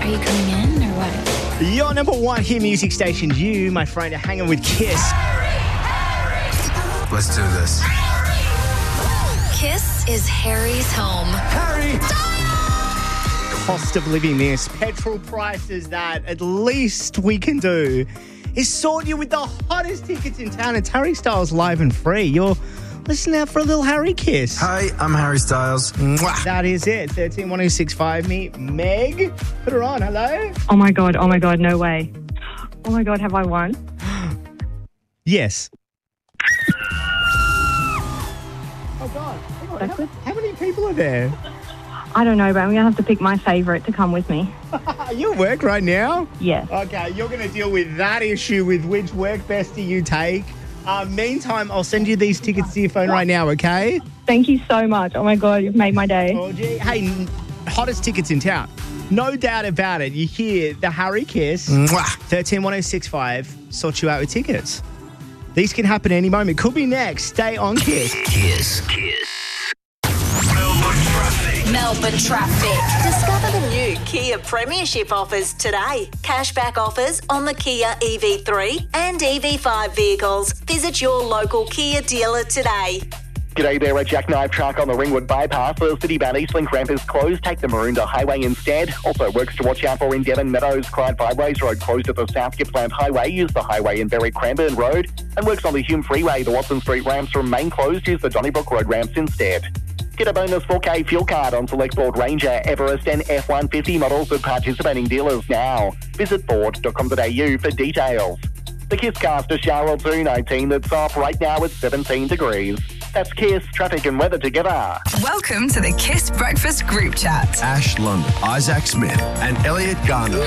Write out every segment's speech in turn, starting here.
Are you coming in or what? Your number one hit music station, you, my friend, are hanging with Kiss. Let's do this. Kiss is Harry's home. Harry! Cost of living this, petrol prices that at least we can do is sort you with the hottest tickets in town. It's Harry Styles live and free. You're listening out for a little Harry Kiss. Hi, I'm Harry Styles. Mwah. That is it. 131065 me. Meg, put her on. Hello? Oh my God, no way. Oh my God, have I won? Yes. Oh God. Hang on. How many people are there? I don't know, but I'm going to have to pick my favourite to come with me. Are you at work right now? Yes. Okay, you're going to deal with that issue with which work bestie you take. Meantime, I'll send you these tickets to your phone right now, okay? Thank you so much. Oh my God, you've made my day. Oh, gee. Hey, hottest tickets in town. No doubt about it. You hear the Harry Kiss. Mwah. 131065 sorts you out with tickets. These can happen any moment. Could be next. Stay on Kiss. Kiss. Melbourne Traffic. Discover the new Kia Premiership offers today. Cashback offers on the Kia EV3 and EV5 vehicles. Visit your local Kia dealer today. G'day there, a jackknife truck on the Ringwood bypass. The City-bound Eastlink ramp is closed. Take the Maroondah Highway instead. Also, works to watch out for in Devon Meadows. Clyde Fiveways Road closed at the South Gippsland Highway. Use the highway in Berwick Cranbourne Road. And works on the Hume Freeway. The Watson Street ramps remain closed. Use the Donnybrook Road ramps instead. Get a bonus 4K fuel card on select Ford Ranger, Everest and F-150 models at participating dealers now. Visit ford.com.au for details. The Kisscaster shower will soon 18. That's off right now at 17 degrees. That's Kiss, traffic and weather together. Welcome to the Kiss Breakfast Group Chat. Ash London, Isaac Smith, and Elliot Garner.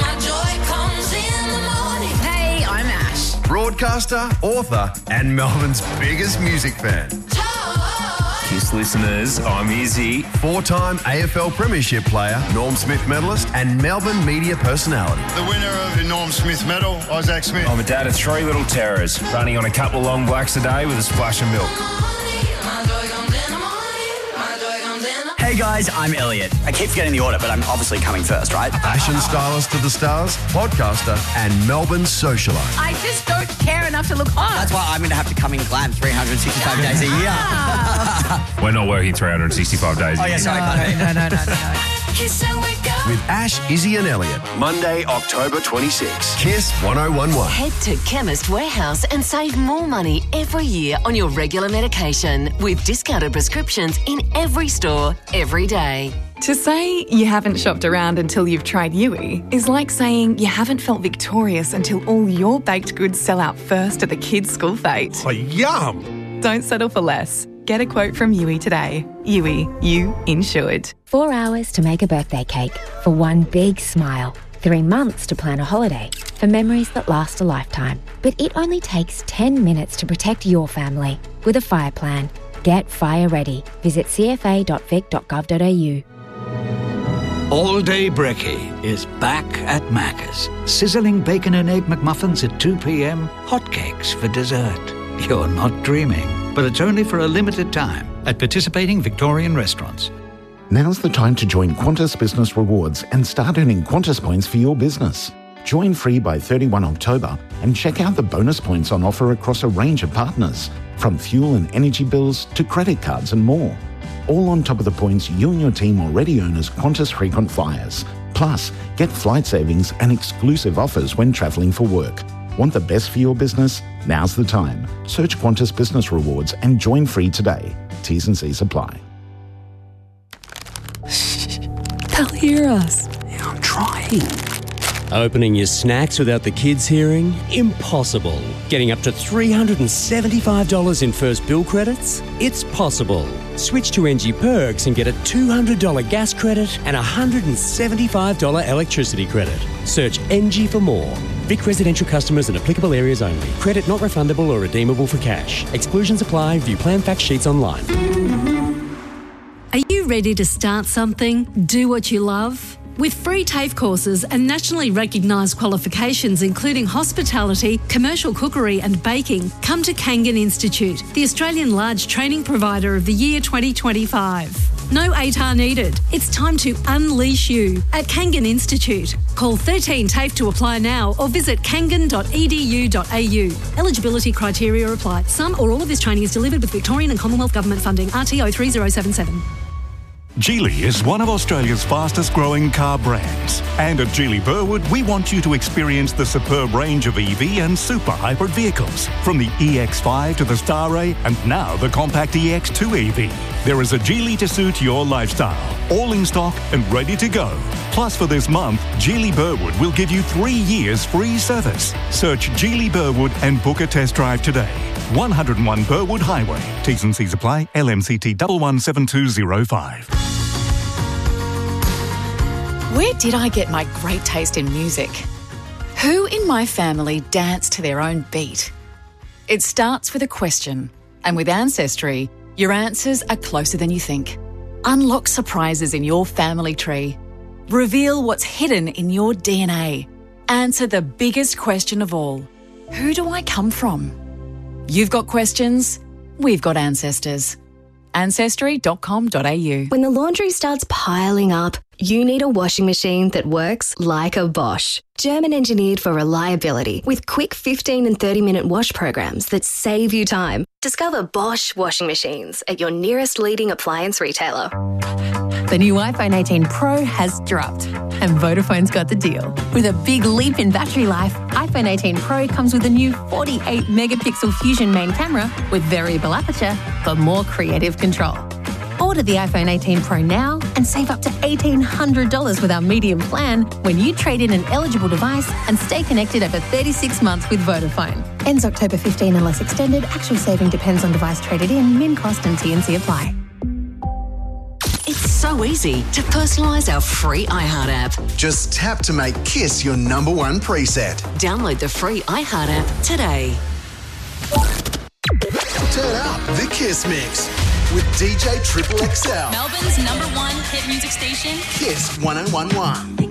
Hey, I'm Ash. Broadcaster, author, and Melbourne's biggest music fan. Kiss listeners, I'm Izzy. Four-time AFL Premiership player, Norm Smith medalist, and Melbourne media personality. The winner of the Norm Smith medal, Isaac Smith. I'm a dad of three little terrors, running on a couple of long blacks a day with a splash of milk. Hey guys, I'm Elliot. I keep forgetting the order, but I'm obviously coming first, right? Fashion stylist to the stars, podcaster, and Melbourne socialite. I just don't care enough to look hot. That's why I'm going to have to come in glam 365 days a year. We're not working 365 days a Oh, year. yeah, sorry. No. Kiss and wake up. With Ash, Izzy and Elliot. Monday, October 26. Kiss 1011. Head to Chemist Warehouse and save more money every year on your regular medication with discounted prescriptions in every store, every day. To say you haven't shopped around until you've tried Yui is like saying you haven't felt victorious until all your baked goods sell out first at the kids' school fete. Oh, yum! Don't settle for less. Get a quote from Yui today. Yui, you insured. 4 hours to make a birthday cake for one big smile. 3 months to plan a holiday for memories that last a lifetime. But it only takes 10 minutes to protect your family with a fire plan. Get fire ready. Visit cfa.vic.gov.au. All Day Brekkie is back at Macca's. Sizzling bacon and egg McMuffins at 2 p.m, hotcakes for dessert. You're not dreaming, but it's only for a limited time at participating Victorian restaurants. Now's the time to join Qantas Business Rewards and start earning Qantas points for your business. Join free by 31 October and check out the bonus points on offer across a range of partners, from fuel and energy bills to credit cards and more. All on top of the points you and your team already earn as Qantas frequent flyers. Plus, get flight savings and exclusive offers when travelling for work. Want the best for your business? Now's the time. Search Qantas Business Rewards and join free today. T's and C's apply. They'll hear us. Yeah, I'm trying. Opening your snacks without the kids hearing? Impossible. Getting up to $375 in first bill credits? It's possible. Switch to NG Perks and get a $200 gas credit and a $175 electricity credit. Search NG for more. Vic residential customers and applicable areas only. Credit not refundable or redeemable for cash. Exclusions apply. View plan fact sheets online. Are you ready to start something? Do what you love? With free TAFE courses and nationally recognised qualifications including hospitality, commercial cookery and baking, come to Kangan Institute, the Australian large training provider of the year 2025. No ATAR needed. It's time to unleash you at Kangan Institute. Call 13 TAFE to apply now or visit kangan.edu.au. Eligibility criteria apply. Some or all of this training is delivered with Victorian and Commonwealth Government funding. RTO 3077. Geely is one of Australia's fastest growing car brands. And at Geely Burwood, we want you to experience the superb range of EV and super hybrid vehicles. From the EX5 to the Starray and now the compact EX2 EV. There is a Geely to suit your lifestyle. All in stock and ready to go. Plus for this month, Geely Burwood will give you 3 years free service. Search Geely Burwood and book a test drive today. 101 Burwood Highway. T's and C's apply. LMCT 117205. Where did I get my great taste in music? Who in my family danced to their own beat? It starts with a question, and with Ancestry, your answers are closer than you think. Unlock surprises in your family tree. Reveal what's hidden in your DNA. Answer the biggest question of all. Who do I come from? You've got questions, we've got ancestors. Ancestry.com.au. When the laundry starts piling up, you need a washing machine that works like a Bosch. German engineered for reliability with quick 15 and 30-minute wash programs that save you time. Discover Bosch washing machines at your nearest leading appliance retailer. The new iPhone 18 Pro has dropped, and Vodafone's got the deal. With a big leap in battery life, iPhone 18 Pro comes with a new 48-megapixel Fusion main camera with variable aperture for more creative control. Order the iPhone 18 Pro now and save up to $1,800 with our medium plan when you trade in an eligible device and stay connected over 36 months with Vodafone. Ends October 15 unless extended. Actual saving depends on device traded in. Min cost and T&C apply. It's so easy to personalise our free iHeart app. Just tap to make Kiss your number one preset. Download the free iHeart app today. Turn up the Kiss Mix with DJ Triple XL. Melbourne's #1 hit music station. Kiss 1011.